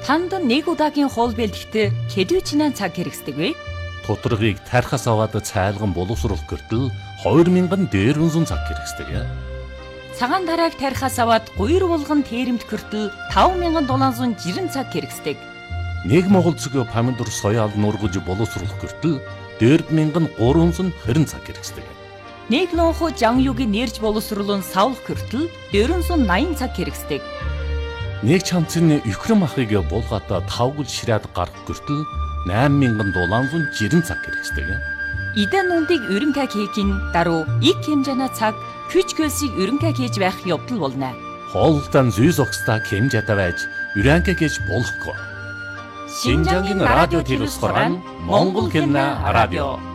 Танд нэг удаагийн хоол бэлтгэхдээ хэдвэчнээ цаг хэрэгсдэг вэ? Тоторгийг тархаас аваад цайлган боловсруулах гэртэл 2000 дээрвэн цаг хэрэгсдэг. Цагаан тарааг тархаас аваад гуйр булган тэрэмт гэртэл 5760 цаг хэрэгсдэг. Нэг монгол цэгийн помидор соёал нургаж боловсруулах гэртэл 4320 цаг хэрэгсдэг. Нэг лонхо жангюгийн нэрж боловсруулан савлах гэртэл 480 цаг хэрэгсдэг. Нэг чамцны өхрөм ахыг булгаата тавгал ширээд гарах гэртэл 8760 цаг хэрэгсдэг. Идэн нүндийг өрөнгө хийхин даруй их хэмжээний цаг күч хөлсийг өрөнгө хийж байх явдал болно. Хоолтон зүй зогсдаа хэмжээтэй байж өрөнгө хийж болохгүй. Шинжангийн радио телевизээр Монгол хэлний радио